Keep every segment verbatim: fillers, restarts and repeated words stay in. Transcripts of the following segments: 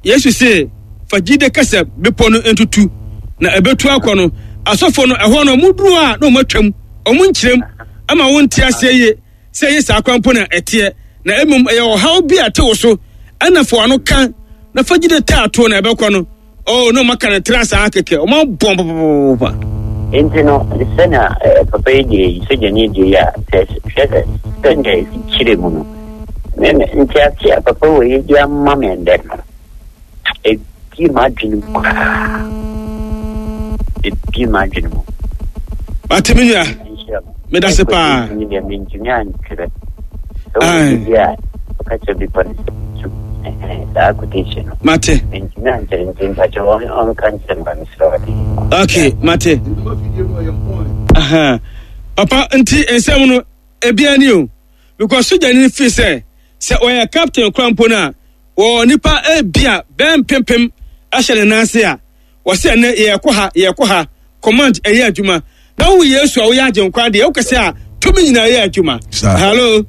yesu se fagide kasa bepo no entutu na ebetu akono asofo no eho no muduru a na omatwam omu nkyerem ama wonti aseye se yesa akwampo na ete na emum ye ohaw bi atewo so anafo ano kan na fagide taato na ebekọ no oh no maka na trasa akeke o ma bom papa enti no sena papa ye se jani je ya se tende chire mu no men enti atia papa wo ye dia mama ende e ki imagine e ki imagine mo atiminya me da se pa ni dia menjinya nkire so ya okache bi pa da quotation mate menjinya nkire ntimpa jo on kan semba misrawati okay mate aha papa nti ensem no ebiani o because soja ni fi say say oya captain krampo na wo nipa ebia ben pempem ahyele nanse a wo se na ye koha ye koha command eye adwuma na wo yesu a wo ya agenkwa de wo kese a tumi nyina ye adwuma hello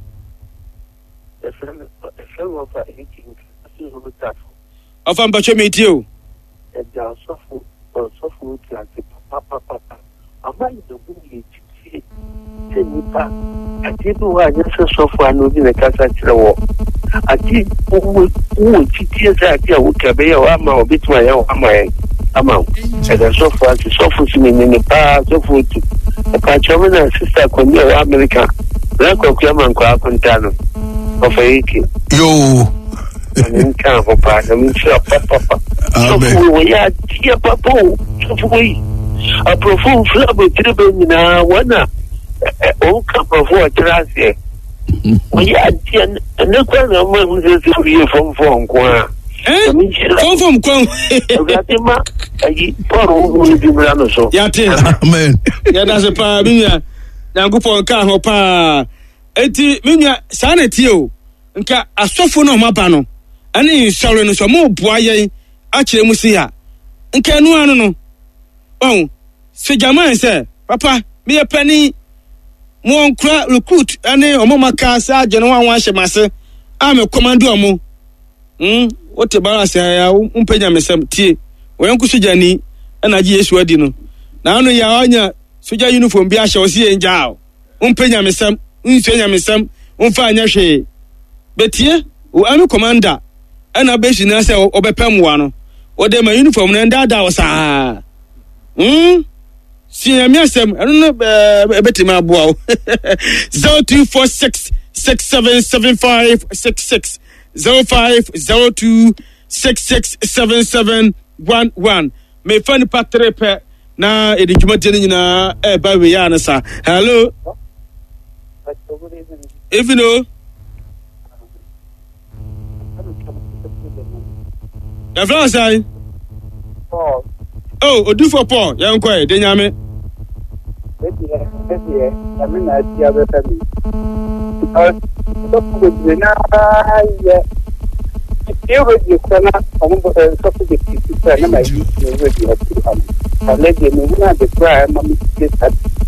ofa mbacho meti o e ja sofu sofu ti ati papa papa ama ido bu ye ti se nipa ati bu wa ye sofu anu bi ne kasa kire wo ati wo wo titi za ati wo kabe ya wa ma obitu ya wa ma ama e da sofu ati sofu si ni ni pa sofu ti e ka chomo na sister ko ni wa America la ko kwa man ko akontano ofa yiki yo nka papa na mi sha papa sofu wo ya ti papa sofu wo a profu flabo tribe ni na wana o ka profu trase wo ya ti na kwa na mo se se ye fom fom kwa eh fom fom kwa ogatima ayi poro wo bi mra no so ya te amen ya da se pa binya nyankopon ka ho pa enti minya saneti o nka asofo no maba no ani sɔre no so mo boa yen a kire mu si ya nka nu anu no oh se jaman se papa me ye pani mo nkra recruit ani omo maka sa je no wan wan hyemase a me command omo hm wote bara se ya umpenya mesem tie wen ku sojani na ji Yesu adi no na anu ya onya soja uniform bi a hye osi enja umpenya mesem unsenya mesem umfa anya hwe betie o anu commander ana beshi na se obepem wa no o de ma uniform na ndada wo saa hm si ya miasem anu no betima aboa zero two four six six seven seven five six six zero five zero two six six seven seven one one me fani patrepe na edijumate ni nyina e ba we ya na sa hello even though ya fra sai Paul oh odu for Paul ya nko e de nyame eti eti e ami na ti abe fami because so ko de na ya ti o de ko na o mo so ko de ti ti na ma yi ni we di ati am ale de ni na de pra ma mi ti ta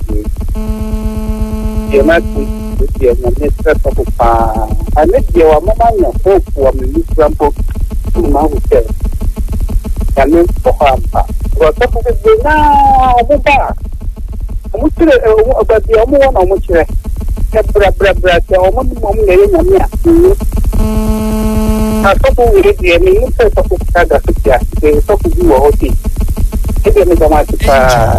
ye ma ti ti na ne tra ko pa ale de wa ma ma na ko ko mi ni trampo ma hu te kami pokhampa roto ko de na obuba mutire obadi omo na mutire bra bra bra te omo mo mo le nyame a a to ko ri de mi ni se to ko ka ga tia de to ko bi wo oti e de me dama ta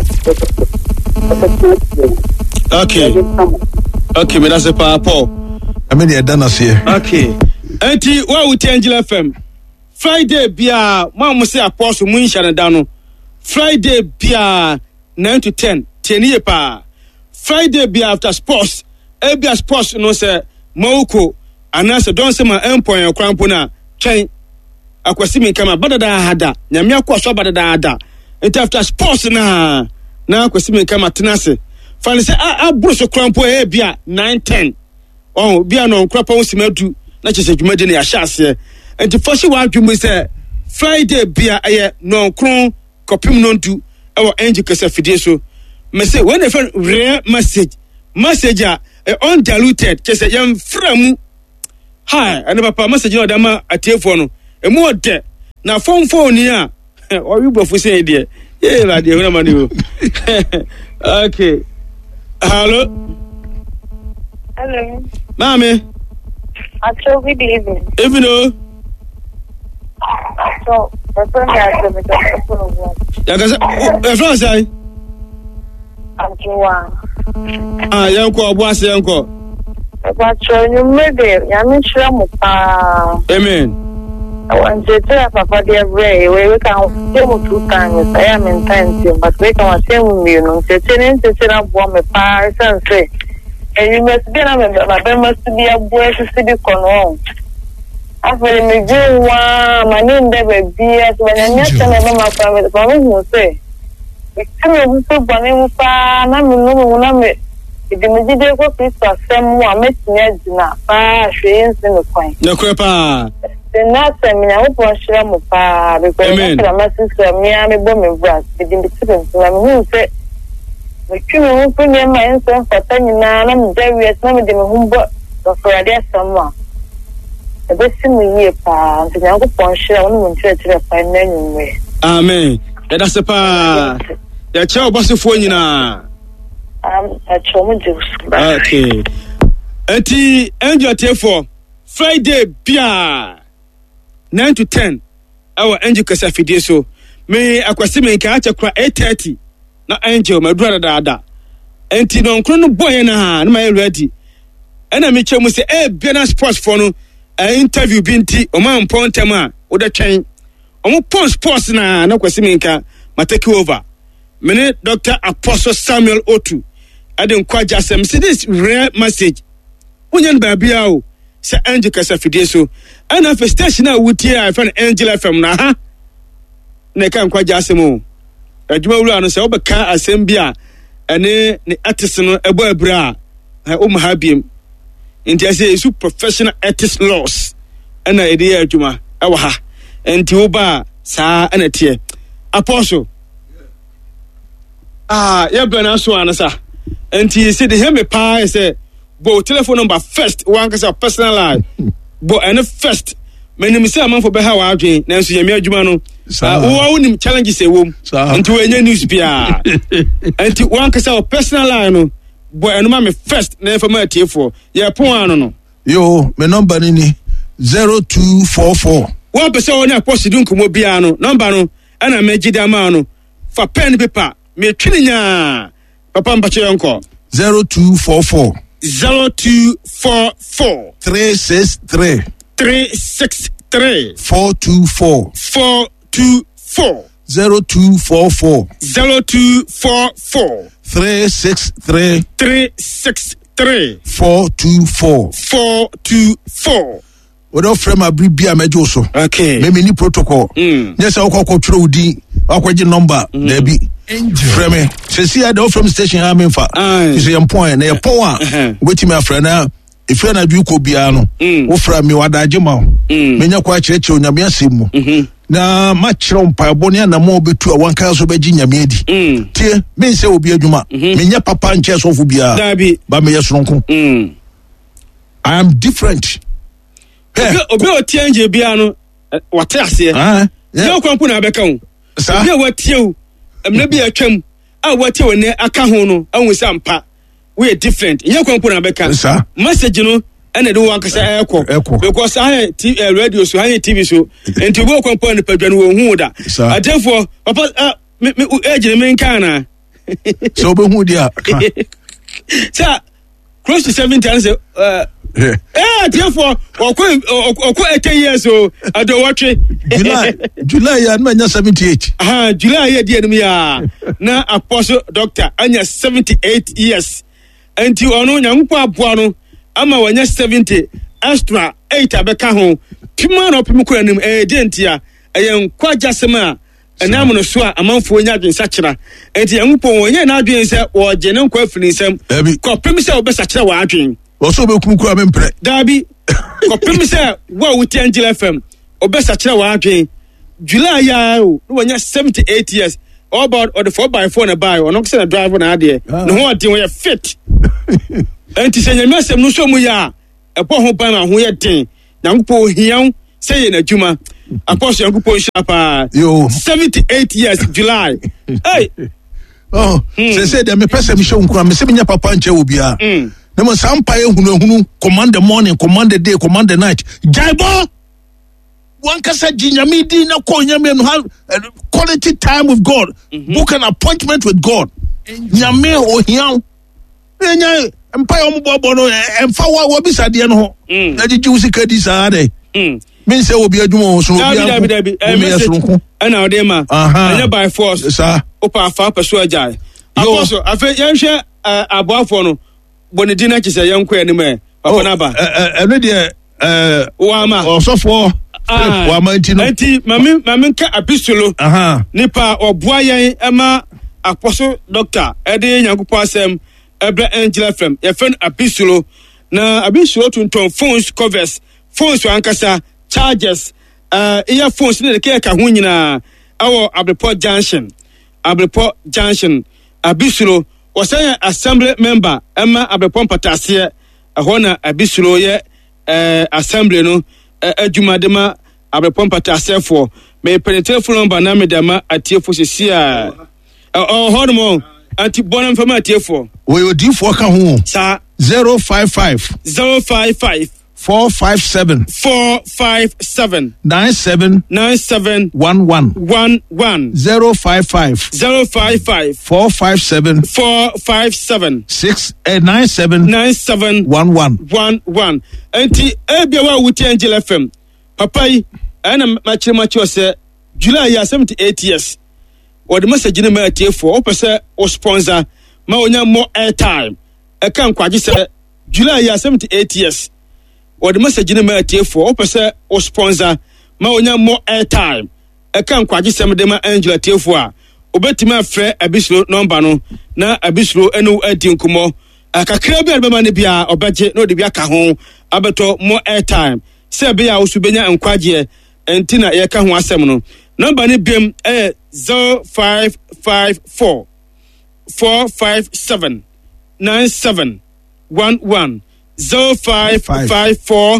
okay okay me that's pa Paul I mean e dana se okay enti wa wuti Angela F M Friday bia ma mo se apostle mu nhya da no Friday bia nine to ten teniye pa Friday bia after sports e bia sports no se mauko anase don se ma empon krampo na twen akwasi mi kama badada hada nyame akwaso badada hada it after sports na na akwasi mi kama tenase fani se a abruso krampo e bia nine ten oh bia no krapa wonsimadu na chese dwumade ne ya hyase enti fosi wa adwumu se Friday bia aye no kron kopim no ntu e wo enji kasa fidie so me say when the rare message message a undiluted chese yam framu hi and papa message no dama atiefo no emu ode na phone phone ni a o wi bofo say de eh la de huna mani o okay hello hello mami Acho good evening even o so the person has the telephone ya ka e fro say Ajuwa ah yanko obo ase yanko Acho you mede ya mi shira mo pa amen I want to tell Papa dear Ray, we can do two times. I am in time, but we can assume you know, sitting to sit up one my parents and say, and you must be a member, my must be a boy to see the corner. After me do one, my name never be as when I met my family, for me will say, we come in so bunny with an amino. If the Majid go piece of some one makes me a pa, she is in the coin. No crepa. The last time I hope I share my pa because my sister me and me bomb me brass within the students. I mean, say, we can't put me my answer for ten years. I'm very as many them who bought the for their someone. The best thing we hear pa, and I hope I share one to the fine anyway. Amen. That's a pa. The child was a phone na. Um, I told me just. Okay. Eti enjoy te for Friday bia. nine to ten our angel kasa fidie so me akwase me nka acha kra eight thirty na angel madura da da enti no nkro no boy na na my ready ana me chemu se eh bena sports for no interview binti o man pontem a wo da twen o mo pon sports na na kwase me nka ma take over me ne Doctor Apostle Samuel Otu adin kwaja sem see this rare message wonyen ba bia o se angel kasa fidie so ana fe station a wutie a fa Angel F M na ha na kan kwaja asemo adwuma wura no se obeka asem bia ene ne artist no ebo abra ha o mahabiem enti ase isu professional artist laws ana ede ya adwuma ewa ha enti wo ba saa ana tie Apostle ah ya bana so anasa enti se de heme pa se bo telephone number first one kasa personal line bo and first menim say amanfo be ha wa adwen nanso yemi adwuma no wo wonim challenges e wom nti we nya news bia nti one kasa personal line no bo enuma me first na fa ma tiefo ye pon ano no yo me number ni ni zero two four four wo be say woni Apostle dun komo bia no number no ana me gida ma no fa pen paper me twininya papa mbache yonko zero two four four zero two four four three six three three six three four two four four two four zero two four four zero two four four three six three three six three four two four four two four. We don't frame a brief beer mejo so. Okay. Maybe ni protocol. Mm. Yes, I'll call control D. I'll call the number. There be. Frame. So see, I don't from station. I'm in for. You see, I'm point. Now, point. Wait me a friend now. If you're not you could be ano. Wo from me what I do now. Menya kwa cheche onyamia simu. Na matchron pa bonia na mo betu a one kaso be ginya medi. Tie, me se obi adwuma. Menya papa nche so fu bia. Dabi. Ba me yesronko. I am different. Obi obi o tianje bia no wate ase. Ah. Ya kwampo na abeka wo. Sa. Ya watie wo. Emna bi atwam. A watie wo ne aka ho no, anwu sampa. We are different. Ya kwampo na abeka. Sa. Message no ene do wankasa ekọ. Because I T V radio so I T V so. Enti obi kwampo na padwan wo hu da. Adefo papa me me age me nka na. So be hu dia. Sa close to seventy and say uh Yeah. Eh, therefore, oko oko eighteen years o ado watwe. July July ya na seventy-eight. Ah, July ya die num ya. Na Apostle Doctor anya seventy-eight years. Enti ono nyanko aboa no ama wanya seventy extra eight abeka ho. Pima no pim ko anim eh de ntia. Eye nkwaja sema enam no so a amanfo nya adwensa kyera. Enti yanko wonye na adwen se wo je ne nkwa afiri nsam. Ko pim se obesa kyera wa adwen. Also be kuku am mpre. Dabi. Ko pim se wo wuti Angel F M. Obesa kyera wa adwen. July ya o no wanya seventy-eight years. All about or the four by four na buy or no say driver na ade. No ho ade we fit. Enti se nyame asem no so mu ya. E po ho ban ma ho ye den. Nyankopɔ hian say na juma apostle yankopon shapa yo seventy-eight years July hey oh say say dem me pese me show nkura me se me nya papa nche obia na mo sampa e hunu hunu command the morning command the day command the night jaibo one kasa jinyami di na ko nyame no have quality time with God. Mm-hmm. Book an appointment with God nyame ohian enya empire ombo no emfa wa wa bisa de no ho na ji juice kadi sa de min say obi adwuma so obi dabi dabi e message ana ode ma anya by force sa opa afa peso ajai apostle afa yenhwe aboafo no boni di na kise yenko ani me papa na ba eno de eh wa ma osofo wa ma ntino anti mami mami ka apistolo aha nipa oboa yen ema apostle doctor ede nyankopɔ asɛm ebra angel F M ye fen apistolo na abistolo tunton phones covers phones ankasa chargers uh iya phones ne ke ka ho nyina awo Abreport Junction Abreport Junction abistolo wɔsɛn assembly member ema Abreport Patase ɛhɔ na abistolo ye eh assembly no adwumadema Abreport Patase for me penetrate phone number na me dama atiefo sesia oh hold on anti bonam fama atiefo we odi for ka ho sa zero five five zero five five four five seven four five seven nine seven nine seven one one one one zero five five zero five five four five seven four five seven six eight nine seven nine seven one one one one anti ebia wa wuti Angel F M papa yi ana machire machire se July ya seventy-eight years or the message in my T F O percent or sponsor ma onya more airtime e kan kwaje se July ya seventy-eight years or the message in my T F O percent or sponsor ma onya more airtime e kan kwaje se me de ma Angela T F O a obetima frɛ abislo number no na abislo enu adi nkumo akakra bi albe ma ne bia obeje no de bia ka ho abeto more airtime se be ya osubenya nkwaje entina ye ka ho asɛm no number ni bim eh zero five five four four five seven nine seven one one zero five five four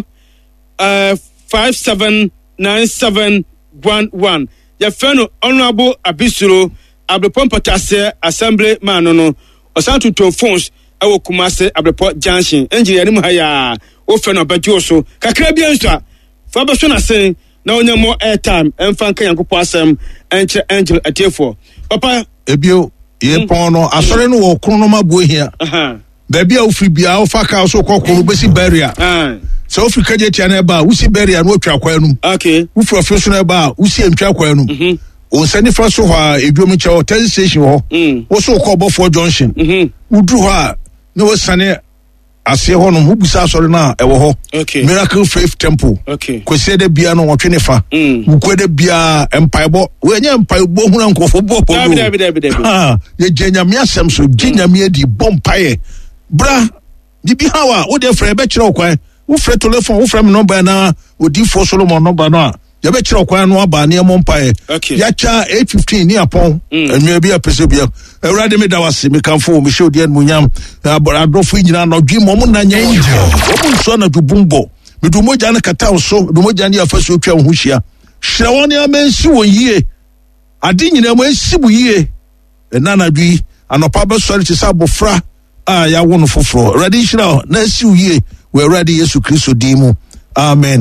uh five seven nine seven one one. Your friend Honorable Abisuro Abreport Patase Assembly man no osantu to phones ewo Kumase Abreport Junction engineer ni haya o friend obajo so kakra bia nso fa be so na sen na onya more airtime emfa kan yankopɔ asɛm enche Angel Atiefo papa ebio ye pon no asɔre no wo krono ma bo hia aha baabi a ofiri bia wo fa ka so kokoro besi barrier ah so ofiri kaje tia na ba wusi barrier no atwa kwa anum okay wofiri ofiri so na ba wusi antwa kwa anum mhm o sani fa so ha edwom cha hotel station ho wo so ko bofo junction mhm wudru ha na wo sane ase ho no mu busa asɔre na ɛwɔ ho okay Miracle Faith Temple okay kwese de bia no wɔtwe ne fa wukwe de bia empaebo we nya empaebo huna nkofo bo po dabi dabi dabi dabi ah ye jenyame asɛm so jenyame adi bompae bra di bi hawa wo de frɛ be kyerɛ okwan wo frɛ telephone wo frɛ me number na odi fo Solomon number no a ye be kyerɛ okwan no aba ne mo mpae ya cha eight fifteen ni apon enwe bia pese bia awurade me da wase me kanfo me show de munyam adofo nyina no dwi mo mo na nya wo mo so na dubumbo me du moja na kata so du moja ne afaso twa ho hia hwɛ won ya mensi won yie ade nyina mo esibu yie na na dwi anopa be sɔre ti sa bofra a ya wono foforo ready hira na si yie we ready Yesu Kristo din mu amen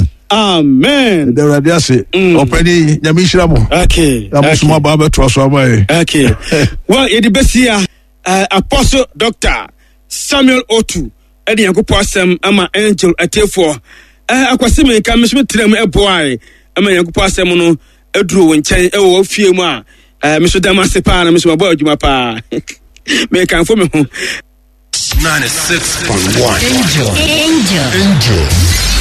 amen the ready ase opani nyame hira mo okay amusuma ba be to so amaye okay well it besia uh, apostle doctor Samuel Otu edi yankopɔ asɛm ama Angel Atiefo eh akwase me ka mesme trem eboai ama yankopɔ asɛm no eduro wo nkyɛn ɛwɔ afie mu a eh meso dama se pa na meso mabɔ adwuma pa me kan fo me ho ninety-six point one Angel Angel Angel